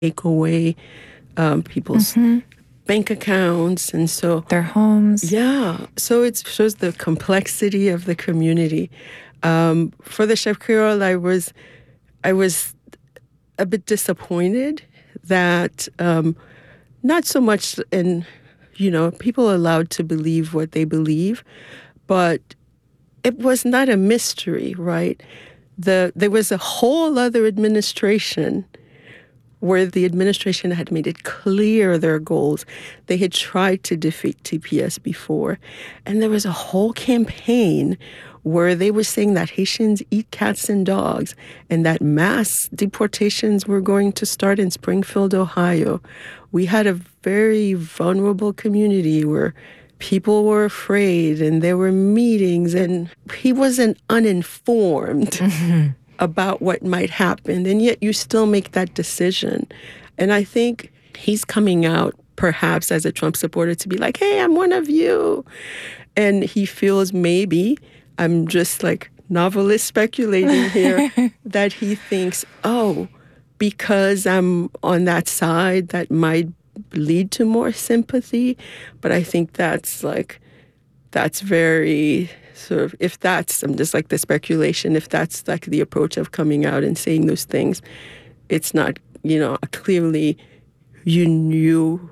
take away people's bank accounts. And so, Their homes. yeah, so it shows the complexity of the community. For the Chef Creole, I was a bit disappointed that not so much in, people are allowed to believe what they believe, but it was not a mystery, right? There was a whole other administration where the administration had made it clear their goals. They had tried to defeat TPS before. And there was a whole campaign where they were saying that Haitians eat cats and dogs and that mass deportations were going to start in Springfield, Ohio. We had a very vulnerable community where people were afraid and there were meetings, and he wasn't uninformed about what might happen, and yet you still make that decision. And I think he's coming out perhaps as a Trump supporter to be like, hey, I'm one of you. And he feels, maybe, I'm just like novelist speculating here, that he thinks, oh, because I'm on that side, that might lead to more sympathy. But I think that's very sort of, if that's, I'm just like the speculation, if that's like the approach of coming out and saying those things, it's not, clearly you knew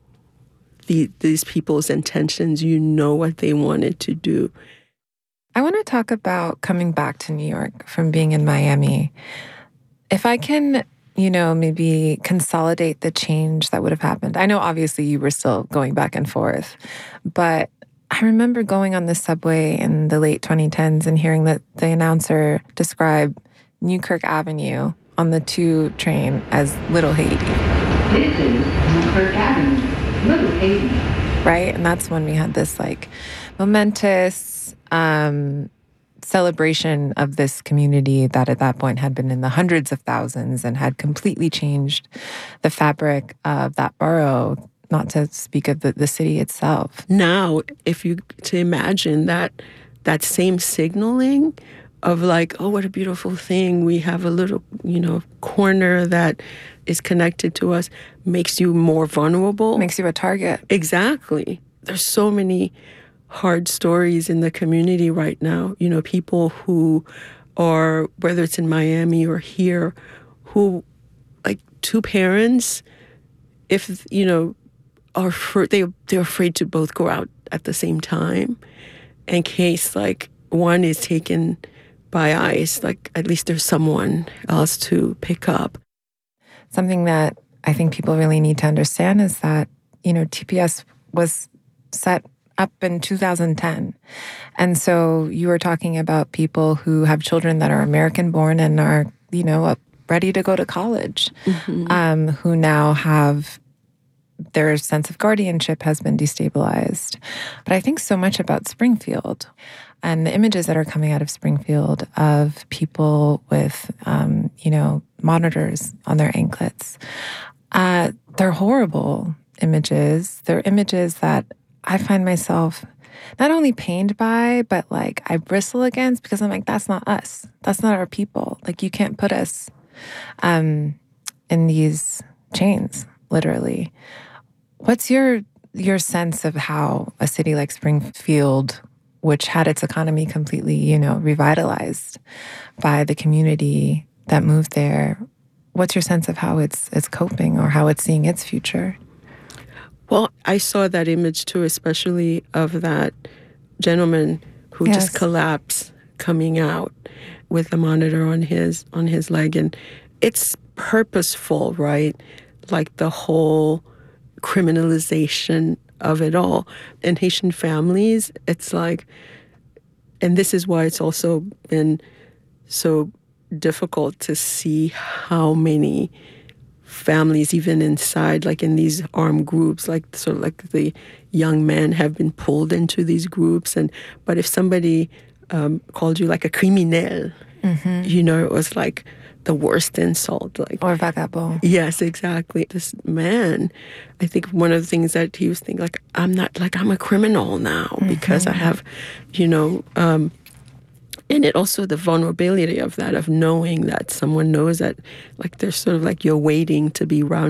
these people's intentions, what they wanted to do. I want to talk about coming back to New York from being in Miami. If I can, maybe consolidate the change that would have happened. I know obviously you were still going back and forth, but I remember going on the subway in the late 2010s and hearing that the announcer describe Newkirk Avenue on the 2 train as Little Haiti. This is Newkirk Avenue, Little Haiti. Right? And that's when we had this momentous celebration of this community that at that point had been in the hundreds of thousands and had completely changed the fabric of that borough, not to speak of the city itself. Now, to imagine that same signaling of like, oh, what a beautiful thing, we have a little, corner that is connected to us, makes you more vulnerable. Makes you a target. Exactly. There's so many hard stories in the community right now. People who are, whether it's in Miami or here, who, like, 2 parents, if, are they're afraid to both go out at the same time in case, like, one is taken by ICE, like, at least there's someone else to pick up. Something that I think people really need to understand is that, TPS was set up in 2010. And so you were talking about people who have children that are American born and are, ready to go to college, who now have their sense of guardianship has been destabilized. But I think so much about Springfield and the images that are coming out of Springfield of people with, monitors on their anklets. They're horrible images. They're images that I find myself not only pained by, but like I bristle against, because I'm like, that's not us. That's not our people. Like, you can't put us in these chains, literally. What's your sense of how a city like Springfield, which had its economy completely, revitalized by the community that moved there, what's your sense of how it's coping or how it's seeing its future? Well, I saw that image too, especially of that gentleman who just collapsed coming out with a monitor on his leg. And it's purposeful, right? Like the whole criminalization of it all. In Haitian families, it's like, and this is why it's also been so difficult to see how many families, even inside, like in these armed groups, like sort of like the young men have been pulled into these groups. But if somebody called you like a criminel, it was like the worst insult. Like, or vagabond. Yes, exactly. This man, I think one of the things that he was thinking, like, I'm a criminal now because I have, And it also the vulnerability of that, of knowing that someone knows that, like, they're sort of like you're waiting to be rounded